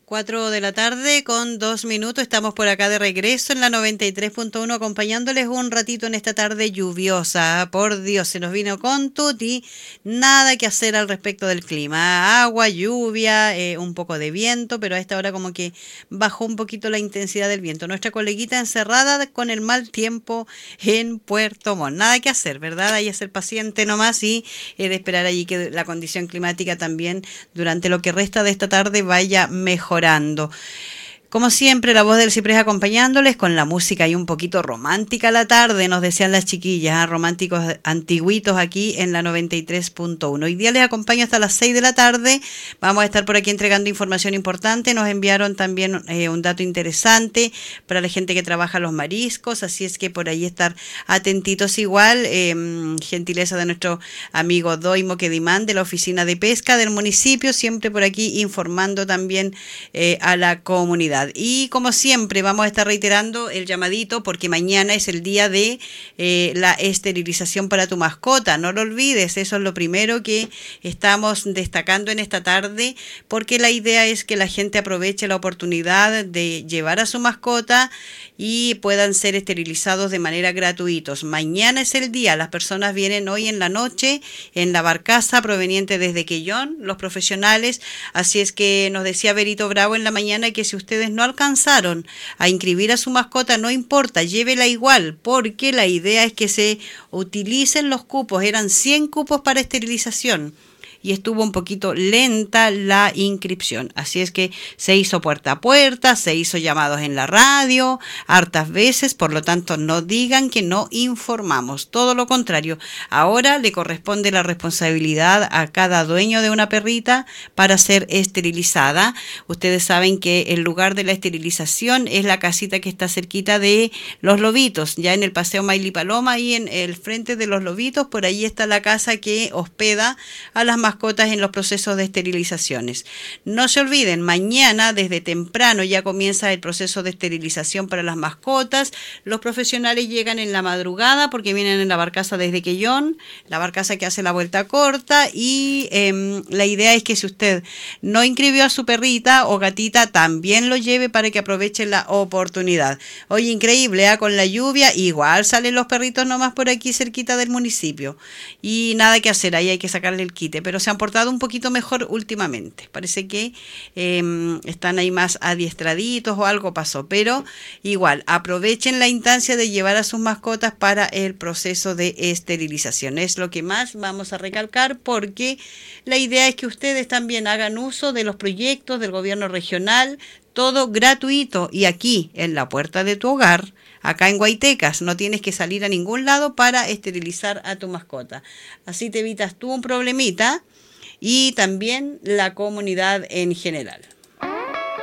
4 de la tarde con 2 minutos, estamos por acá de regreso en la 93.1 acompañándoles un ratito en esta tarde lluviosa. Por Dios, se nos vino con tutti, nada que hacer al respecto del clima. Agua, lluvia, un poco de viento, pero a esta hora como que bajó un poquito la intensidad del viento. Nuestra coleguita encerrada con el mal tiempo en Puerto Montt. Nada que hacer, ¿verdad? Hay que ser paciente nomás y de esperar allí que la condición climática también durante lo que resta de esta tarde vaya mejorando. Como siempre, la voz del ciprés acompañándoles con la música y un poquito romántica a la tarde, nos decían las chiquillas, románticos antiguitos aquí en la 93.1. Hoy día les acompaño hasta las 6 de la tarde, vamos a estar por aquí entregando información importante, nos enviaron también un dato interesante para la gente que trabaja los mariscos, así es que por ahí estar atentitos igual, gentileza de nuestro amigo Doimo Quedimán de la oficina de pesca del municipio, siempre por aquí informando también a la comunidad. Y como siempre vamos a estar reiterando el llamadito porque mañana es el día de la esterilización para tu mascota. No lo olvides, eso es lo primero que estamos destacando en esta tarde porque la idea es que la gente aproveche la oportunidad de llevar a su mascota y puedan ser esterilizados de manera gratuita. Mañana es el día, las personas vienen hoy en la noche en la barcaza proveniente desde Quellón, los profesionales, así es que nos decía Berito Bravo en la mañana que si ustedes no alcanzaron a inscribir a su mascota, no importa, llévela igual, porque la idea es que se utilicen los cupos, eran 100 cupos para esterilización. Y estuvo un poquito lenta la inscripción. Así es que se hizo puerta a puerta, se hizo llamados en la radio, hartas veces, por lo tanto no digan que no informamos. Todo lo contrario, ahora le corresponde la responsabilidad a cada dueño de una perrita para ser esterilizada. Ustedes saben que el lugar de la esterilización es la casita que está cerquita de los lobitos, ya en el Paseo Maili Paloma y en el frente de los lobitos, por ahí está la casa que hospeda a las mascotas en los procesos de esterilizaciones. No se olviden, mañana desde temprano ya comienza el proceso de esterilización para las mascotas. Los profesionales llegan en la madrugada porque vienen en la barcaza desde Quellón, la barcaza que hace la vuelta corta y la idea es que si usted no inscribió a su perrita o gatita, también lo lleve para que aproveche la oportunidad. Oye, increíble, con la lluvia igual salen los perritos nomás por aquí cerquita del municipio y nada que hacer, ahí hay que sacarle el quite, pero se han portado un poquito mejor últimamente. Parece que están ahí más adiestraditos o algo pasó, pero igual aprovechen la instancia de llevar a sus mascotas para el proceso de esterilización. Es lo que más vamos a recalcar porque la idea es que ustedes también hagan uso de los proyectos del gobierno regional, todo gratuito y aquí en la puerta de tu hogar. Acá en Guaytecas no tienes que salir a ningún lado para esterilizar a tu mascota. Así te evitas tú un problemita y también la comunidad en general.